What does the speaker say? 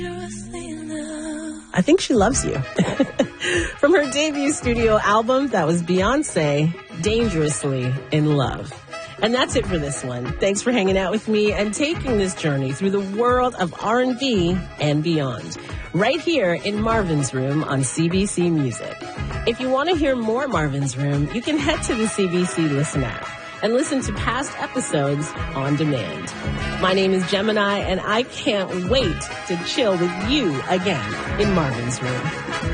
I think she loves you. From her debut studio album, that was Beyonce, Dangerously in Love. And that's it for this one. Thanks for hanging out with me and taking this journey through the world of R&B and beyond. Right here in Marvin's Room on CBC Music. If you want to hear more Marvin's Room, you can head to the CBC Listen app and listen to past episodes on demand. My name is Gemini, and I can't wait to chill with you again in Marvin's Room.